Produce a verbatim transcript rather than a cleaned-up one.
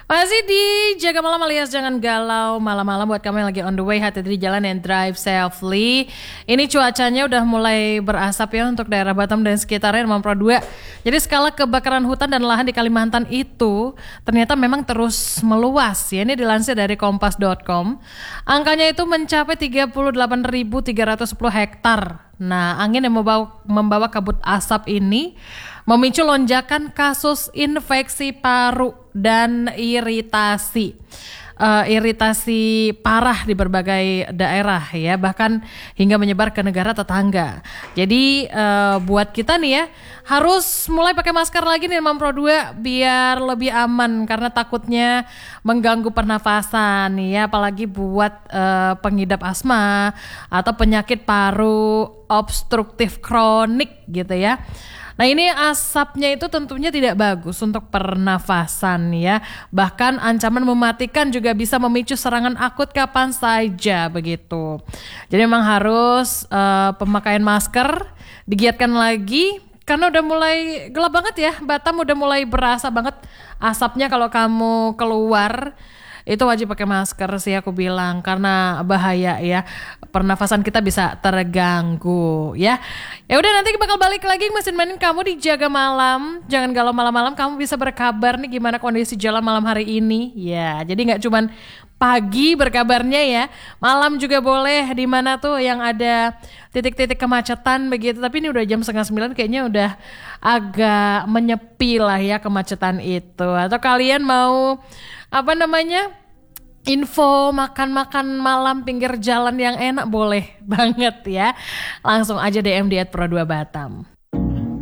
Masih di Jaga Malam alias Jangan Galau malam-malam buat kamu yang lagi on the way, hati-hati di jalan and drive safely. Ini cuacanya udah mulai berasap ya untuk daerah Batam dan sekitarnya Mampro dua. Jadi skala kebakaran hutan dan lahan di Kalimantan itu ternyata memang terus meluas ya. Ini dilansir dari kompas dot com. Angkanya itu mencapai tiga puluh delapan ribu tiga ratus sepuluh hektar. Nah, angin yang membawa, membawa kabut asap ini memicu lonjakan kasus infeksi paru dan iritasi. Uh, iritasi parah di berbagai daerah ya, bahkan hingga menyebar ke negara tetangga. Jadi uh, buat kita nih ya harus mulai pakai masker lagi nih Mampro dua biar lebih aman karena takutnya mengganggu pernafasan ya, apalagi buat uh, pengidap asma atau penyakit paru obstruktif kronik gitu ya. Nah ini asapnya itu tentunya tidak bagus untuk pernafasan ya. Bahkan ancaman mematikan juga bisa memicu serangan akut kapan saja begitu. Jadi memang harus uh, pemakaian masker digiatkan lagi. Karena udah mulai gelap banget ya. Batam udah mulai berasa banget asapnya kalau kamu keluar. Itu wajib pakai masker sih aku bilang karena bahaya ya, pernafasan kita bisa terganggu ya. Ya udah nanti bakal balik lagi mesin mainin kamu di Jaga Malam. Jangan galau malam-malam, kamu bisa berkabar nih gimana kondisi jalan malam hari ini ya. Jadi nggak cuman pagi berkabarnya ya, malam juga boleh di mana tuh yang ada titik-titik kemacetan begitu. Tapi ini udah jam setengah sembilan kayaknya udah agak menyepi lah ya kemacetan itu. Atau kalian mau apa namanya info makan-makan malam pinggir jalan yang enak boleh banget ya. Langsung aja D M di at pro dua Batam.